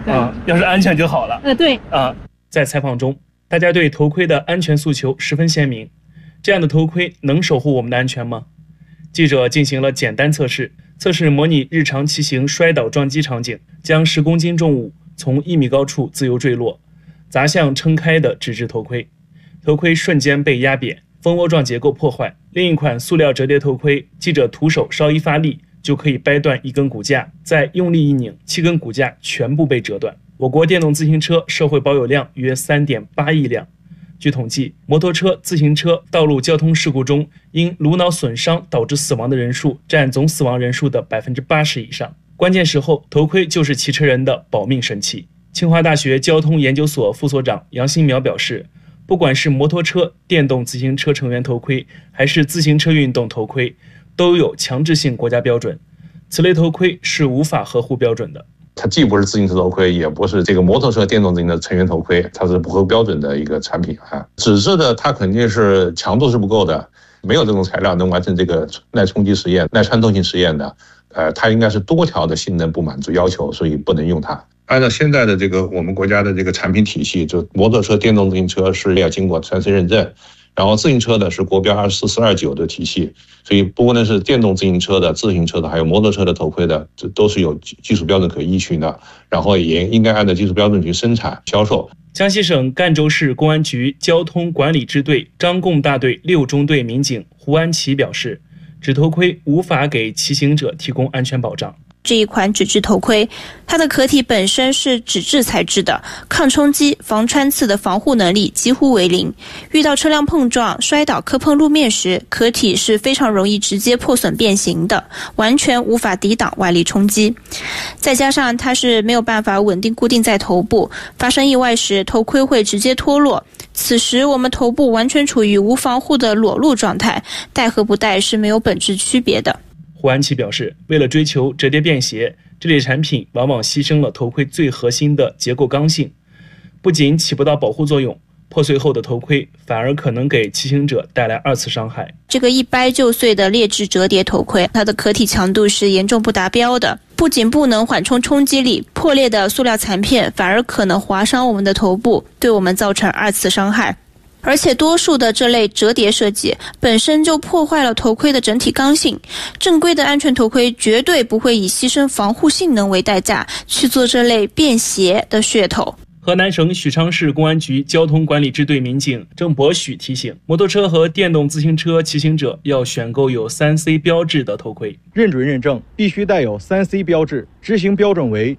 要是安全就好了。 对在采访中，大家对头盔的安全诉求十分鲜明。这样的头盔能守护我们的安全吗？记者进行了简单测试，模拟日常骑行摔倒撞击场景，将10公斤重物从1米高处自由坠落，砸向撑开的纸质头盔，头盔瞬间被压扁，蜂窝状结构破坏。另一款塑料折叠头盔，记者徒手稍一发力就可以掰断一根骨架，再用力一拧，7根骨架全部被折断。我国电动自行车社会保有量约 3.8亿辆。据统计，摩托车、自行车道路交通事故中因颅脑损伤导致死亡的人数占总死亡人数的 80% 以上。关键时候，头盔就是骑车人的保命神器。清华大学交通研究所副所长杨新苗表示，不管是摩托车、电动自行车成员头盔，还是自行车运动头盔，都有强制性国家标准，此类头盔是无法合乎标准的。 它既不是自行车头盔，也不是这个摩托车电动自行车成员头盔，它是不合标准的一个产品纸质的它肯定是强度是不够的，没有这种材料能完成这个耐冲击实验、耐穿透性实验的。它应该是多条的性能不满足要求，所以不能用它。按照现在的这个我们国家的这个产品体系，就摩托车、电动自行车是要经过3C 认证，然后自行车的是国标24429的体系，所以不论是电动自行车的、自行车的，还有摩托车的头盔的，这都是有技术标准可依循的，然后也应该按照技术标准去生产销售。 江西省赣州市公安局交通管理支队张贡大队6中队民警胡安琪表示，纸头盔无法给骑行者提供安全保障。 这一款纸质头盔，它的壳体本身是纸质材质的，抗冲击、防穿刺的防护能力几乎为零。遇到车辆碰撞、摔倒、磕碰路面时，壳体是非常容易直接破损变形的，完全无法抵挡外力冲击。再加上它是没有办法稳定固定在头部，发生意外时头盔会直接脱落。此时我们头部完全处于无防护的裸露状态，戴和不戴是没有本质区别的。 胡安琪表示，为了追求折叠便携，这类产品往往牺牲了头盔最核心的结构刚性，不仅起不到保护作用，破碎后的头盔反而可能给骑行者带来2次伤害。 这个一掰就碎的劣质折叠头盔，它的壳体强度是严重不达标的，不仅不能缓冲冲击力，破裂的塑料残片反而可能划伤我们的头部，对我们造成2次伤害。而且多数的这类折叠设计本身就破坏了头盔的整体刚性，正规的安全头盔绝对不会以牺牲防护性能为代价去做这类便携的噱头。 河南省许昌市公安局交通管理支队民警郑博许提醒，摩托车和电动自行车骑行者要选购有3C 标志的头盔， 认准认证必须带有3C 标志，执行标准为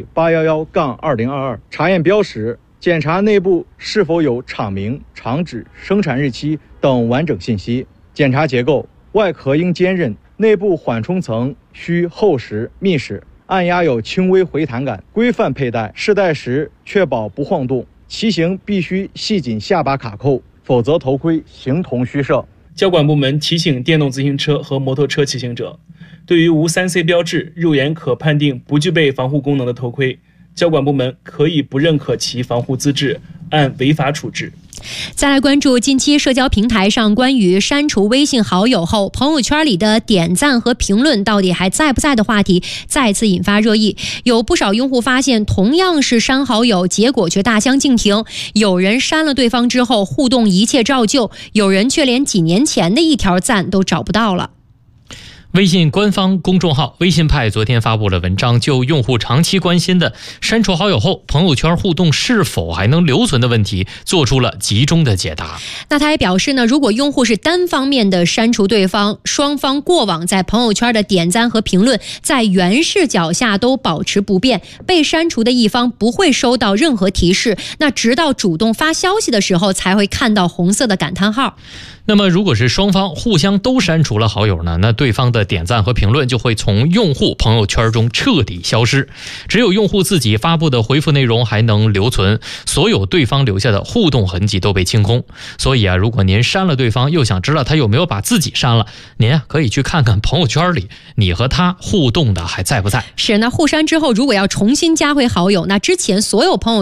GB811-2022，查验标识，检查内部是否有厂名、厂址、生产日期等完整信息。检查结构，外壳应坚韧，内部缓冲层需厚实密实，按压有轻微回弹感，规范佩戴，试戴时确保不晃动。骑行必须系紧下巴卡扣，否则头盔形同虚设。 交管部门提醒电动自行车和摩托车骑行者，对于无3C 标志、肉眼可判定不具备防护功能的头盔，交管部门可以不认可其防护资质，按违法处置。 再来关注近期社交平台上关于删除微信好友后朋友圈里的点赞和评论到底还在不在的话题再次引发热议。有不少用户发现，同样是删好友，结果却大相径庭。有人删了对方之后互动一切照旧，有人却连几年前的一条赞都找不到了。 微信官方公众号微信派昨天发布了文章，就用户长期关心的删除好友后朋友圈互动是否还能留存的问题做出了集中的解答。 那他也表示呢，如果用户是单方面的删除对方，双方过往在朋友圈的点赞和评论在原视角下都保持不变，被删除的一方不会收到任何提示，那直到主动发消息的时候才会看到红色的感叹号。 那么如果是双方互相都删除了好友呢，那对方的点赞和评论就会从用户朋友圈中彻底消失，只有用户自己发布的回复内容还能留存，所有对方留下的互动痕迹都被清空。所以如果您删了对方，又想知道他有没有把自己删了，您可以去看看朋友圈里你和他互动的还在不在。 是，那互删之后如果要重新加回好友，那之前所有朋友